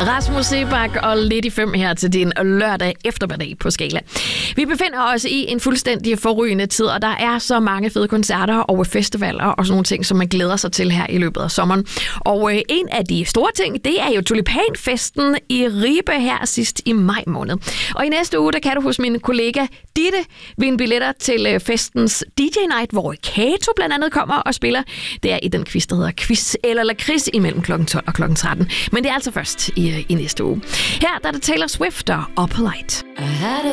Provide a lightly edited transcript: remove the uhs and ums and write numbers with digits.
Rasmus Seebach og Lidt i 5 her til din lørdag eftermiddag på Skala. Vi befinder os i en fuldstændig forrygende tid, og der er så mange fede koncerter og festivaler og sådan nogle ting, som man glæder sig til her i løbet af sommeren. Og en af de store ting, det er jo Tulipanfesten i Ribe her sidst i maj måned. Og i næste uge, der kan du hos min kollega Ditte vinde billetter til festens DJ Night, hvor Kato blandt andet kommer og spiller. Det er i den quiz, der hedder Quiz eller Lakrids imellem kl. 12 og kl. 13. Men det er altså først i næste uge. Her der er det Taylor Swift og Opalite. I had